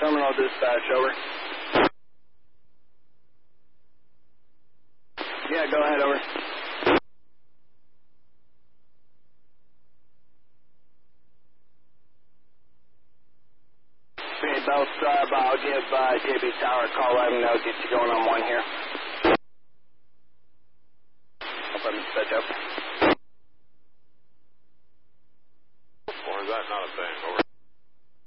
Terminal dispatch, over. Yeah, go ahead, over. Okay, Bell Star, I'll give JB Tower a call, let him know, get you going on one here. Hope I'm dispatch, over.